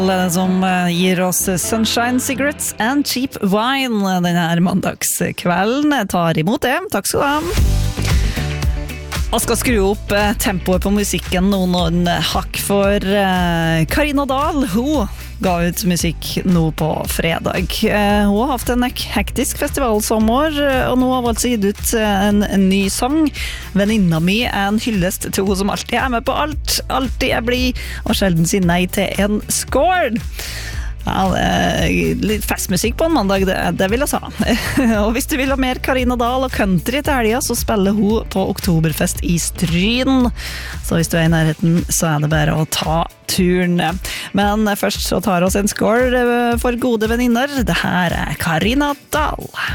Som gir oss Sunshine Cigarettes and Cheap Wine denne mandagskvelden. Jeg tar imot det. Takk skal du ha. Jeg skal skru opp tempoet på musikken noen hakk for Karina Dahl. Hun ga ut musikk nå på fredag. Hun har haft en hektisk festivalsommer, og nå har valgt gitt ut en ny sang. Venninna mi en hyllest til hun som alltid med på alt, alltid blid, og sjelden sier nei til en score. Ja, litt festmusikk på en mandag, det vil jeg ha. Og hvis du vil ha mer Karina Dahl og country til helgen, så spiller hun på Oktoberfest i Stryn. Så hvis du i nærheten, så det bare å ta turen. Men først så tar oss en score for gode venninner. Det her Karina Dahl.